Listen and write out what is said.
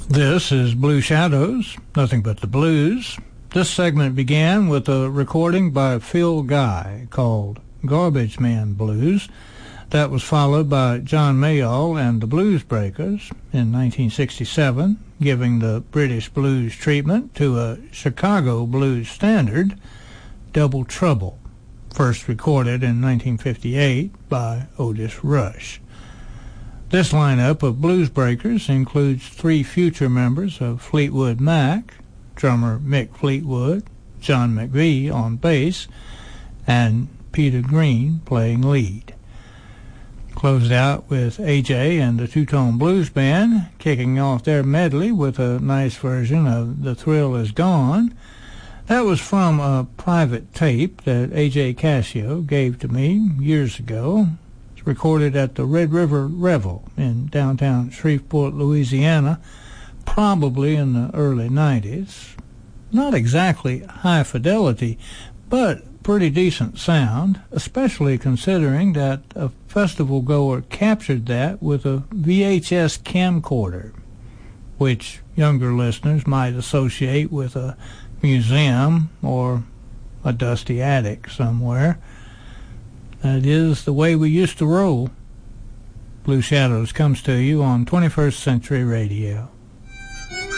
This is Blue Shadows, nothing but the blues. This segment began with a recording by Phil Guy called Garbage Man Blues. That was followed by John Mayall and the Blues Breakers in 1967, giving the British blues treatment to a Chicago blues standard, Double Trouble, first recorded in 1958 by Otis Rush. This lineup of blues breakers includes three future members of Fleetwood Mac, drummer Mick Fleetwood, John McVie on bass, and Peter Green playing lead. Closed out with AJ and the Two-Tone Blues Band, kicking off their medley with a nice version of The Thrill Is Gone. That was from a private tape that AJ Casio gave to me years ago. Recorded at the Red River Revel in downtown Shreveport, Louisiana, probably in the early 90s. Not exactly high fidelity, but pretty decent sound, especially considering that a festival goer captured that with a VHS camcorder, which younger listeners might associate with a museum or a dusty attic somewhere. That is the way we used to roll. Blue Shadows comes to you on 21st Century Radio.